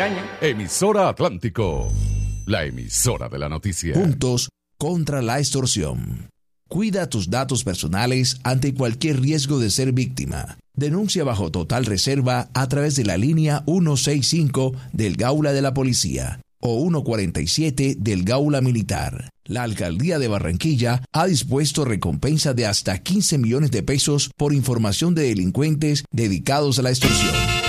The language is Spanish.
caña. Emisora Atlántico, la emisora de la noticia. Juntos contra la extorsión. Cuida tus datos personales ante cualquier riesgo de ser víctima. Denuncia bajo total reserva a través de la línea 165 del Gaula de la Policía o 147 del Gaula Militar. La Alcaldía de Barranquilla ha dispuesto recompensa de hasta 15 millones de pesos por información de delincuentes dedicados a la extorsión.